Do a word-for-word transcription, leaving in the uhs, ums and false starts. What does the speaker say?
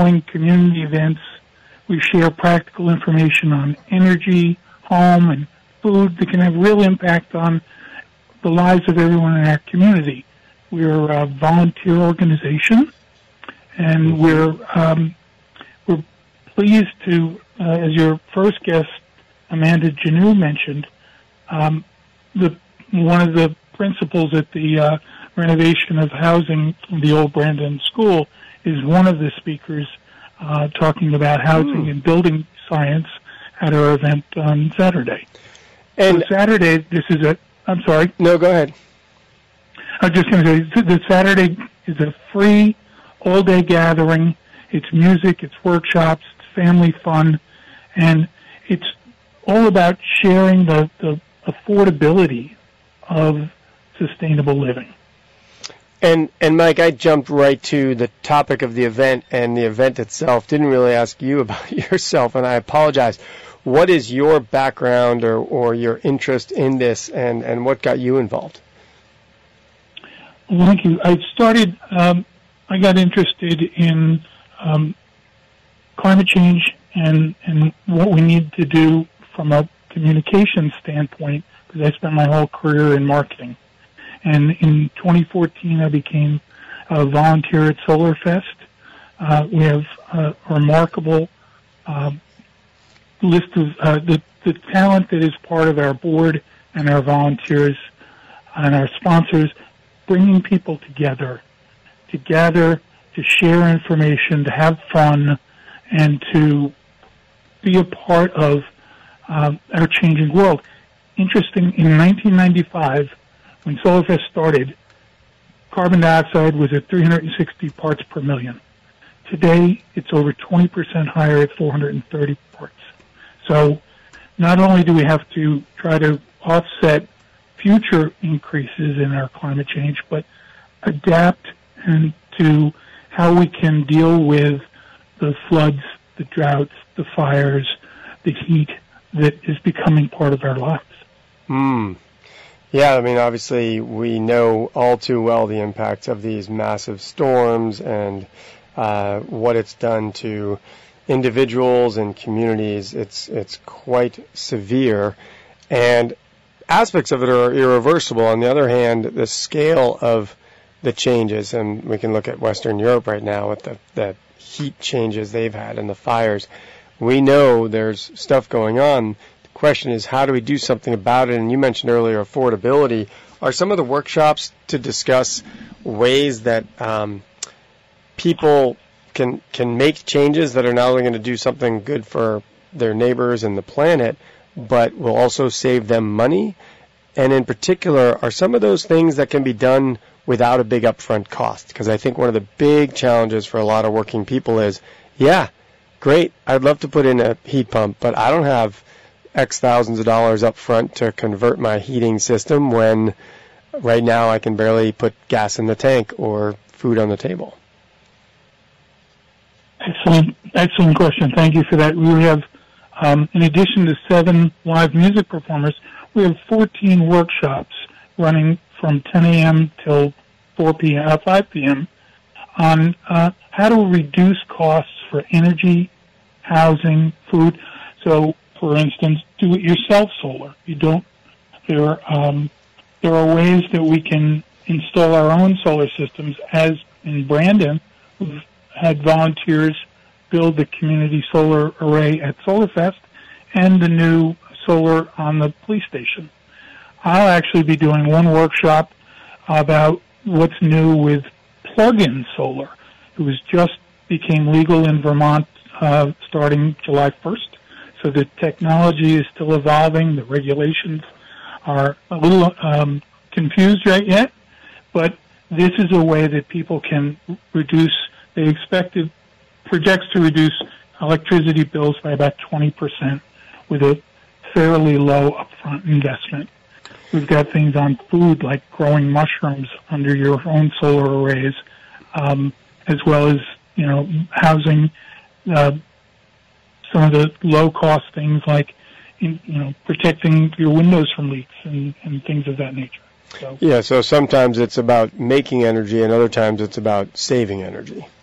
ongoing community events. We share practical information on energy, home, and food that can have real impact on the lives of everyone in our community. We're a volunteer organization, and we're um, we're pleased to, uh, as your first guest, Amanda Janoo, mentioned, um, the one of the principles at the uh, renovation of housing from the old Brandon School is one of the speakers uh, talking about housing mm. and building science at our event on Saturday. And so Saturday, this is a, I'm sorry. No, go ahead. I was just going to say, the Saturday is a free all-day gathering. It's music, it's workshops, it's family fun, and it's all about sharing the, the affordability of sustainable living. And, and Mike, I jumped right to the topic of the event and the event itself. Didn't really ask you about yourself, and I apologize. What is your background or, or your interest in this, and, and what got you involved? Well, thank you. I started, um, I got interested in um, climate change and, and what we need to do from a communication standpoint, because I spent my whole career in marketing. And in twenty fourteen, I became a volunteer at SolarFest. Uh, we have a remarkable uh, list of uh, the, the talent that is part of our board and our volunteers and our sponsors, bringing people together to gather, to share information, to have fun, and to be a part of um, our changing world. Interesting, in nineteen ninety-five, when SolarFest started, carbon dioxide was at three hundred sixty parts per million. Today, it's over twenty percent higher at four hundred thirty parts. So not only do we have to try to offset future increases in our climate change, but adapt and to how we can deal with the floods, the droughts, the fires, the heat that is becoming part of our lives. Hmm. Yeah, I mean, obviously, we know all too well the impacts of these massive storms and uh, what it's done to individuals and communities. It's it's quite severe, and aspects of it are irreversible. On the other hand, the scale of the changes, and we can look at Western Europe right now with the, the heat changes they've had and the fires. We know there's stuff going on. The question is, how do we do something about it? And you mentioned earlier affordability. Are some of the workshops to discuss ways that um, people can can make changes that are not only going to do something good for their neighbors and the planet, but will also save them money? And in particular, are some of those things that can be done without a big upfront cost? Because I think one of the big challenges for a lot of working people is, yeah, great, I'd love to put in a heat pump, but I don't have X thousands of dollars up front to convert my heating system when right now I can barely put gas in the tank or food on the table. Excellent, excellent question. Thank you for that. We have, um, in addition to seven live music performers, we have fourteen workshops running from ten a.m. till four p.m., uh, five p.m. on uh, how to reduce costs for energy, housing, food. So, for instance, do-it-yourself solar. You don't. There are um, there are ways that we can install our own solar systems. As in Brandon, we've had volunteers build the community solar array at SolarFest and the new solar on the police station. I'll actually be doing one workshop about what's new with plug-in solar. It was just became legal in Vermont uh, starting July first. So the technology is still evolving. The regulations are a little um, confused right yet, but this is a way that people can reduce. They expect it projects to reduce electricity bills by about twenty percent with a fairly low upfront investment. We've got things on food like growing mushrooms under your own solar arrays, um, as well as, you know, housing. Uh, some of the low-cost things like, in, you know, protecting your windows from leaks and, and things of that nature. So. Yeah, so sometimes it's about making energy and other times it's about saving energy.